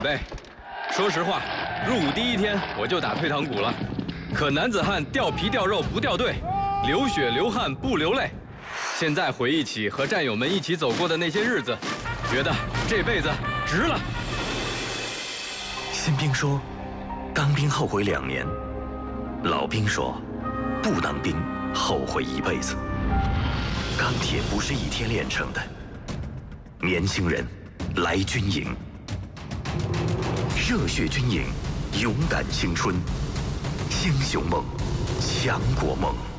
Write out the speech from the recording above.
喂，说实话，入伍第一天我就打退堂鼓了。可男子汉掉皮掉肉不掉队，流血流汗不流泪。现在回忆起和战友们一起走过的那些日子，觉得这辈子值了。 新兵说，当兵后悔2年；老兵说，不当兵后悔一辈子。钢铁不是一天炼成的。年轻人，来军营。热血军营，勇敢青春，英雄梦，强国梦。